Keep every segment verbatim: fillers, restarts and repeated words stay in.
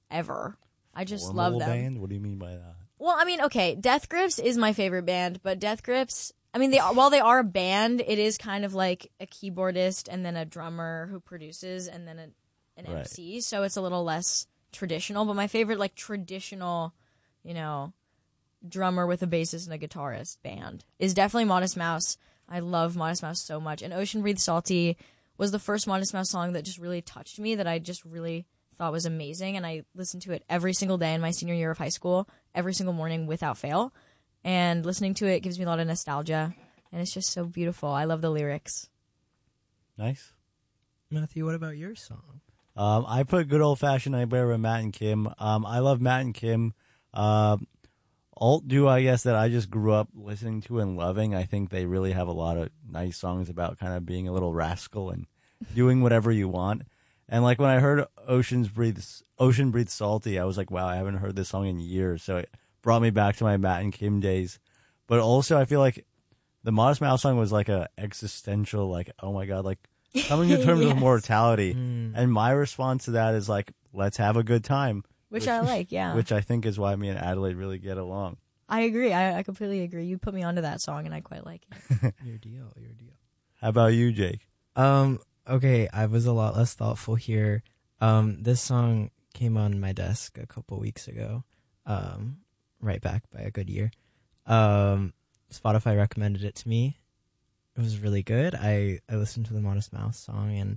ever. I just Formal love them. Band? What do you mean by that? Well, I mean, okay, Death Grips is my favorite band, but Death Grips, I mean, they are, while they are a band, it is kind of like a keyboardist and then a drummer who produces and then a, an Right. M C, so it's a little less traditional. But my favorite, like, traditional, you know, drummer with a bassist and a guitarist band is definitely Modest Mouse. I love Modest Mouse so much. And Ocean Breathe Salty was the first Modest Mouse song that just really touched me, that I just really thought was amazing. And I listened to it every single day in my senior year of high school, every single morning without fail. And listening to it gives me a lot of nostalgia. And it's just so beautiful. I love the lyrics. Nice. Matthew, what about your song? Um, I put Good Old Fashioned Nightmare with Matt and Kim. Um, I love Matt and Kim. Uh, alt duo, I guess, that I just grew up listening to and loving. I think they really have a lot of nice songs about kind of being a little rascal and doing whatever you want. And like when I heard Ocean's Breathe, Ocean Breathe Salty, I was like, wow, I haven't heard this song in years. So it brought me back to my Matt and Kim days. But also I feel like the Modest Mouse song was like a existential, like, oh my God, like coming to terms Yes. with mortality. Mm. And my response to that is like, let's have a good time. Which, which I like, yeah. Which I think is why me and Adelaide really get along. I agree. I, I completely agree. You put me onto that song, and I quite like it. Your deal, your deal. How about you, Jake? Um, okay, I was a lot less thoughtful here. Um, this song came on my desk a couple weeks ago. Um, right back by a good year. Um, Spotify recommended it to me. It was really good. I, I listened to the Modest Mouse song, and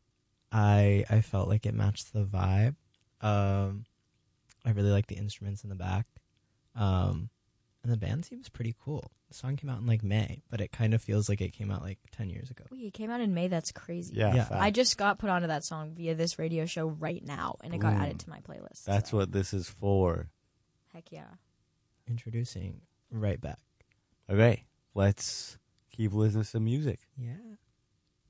I I felt like it matched the vibe. Um, I really like the instruments in the back. Um, and the band seems pretty cool. The song came out in like May, but it kind of feels like it came out like ten years ago. Wait, it came out in May? That's crazy. Yeah, Yeah. fact. I just got put onto that song via this radio show right now, and it got Ooh. added to my playlist. That's so. what this is for. Heck yeah. Introducing Right Back. Okay, let's keep listening to some music. Yeah.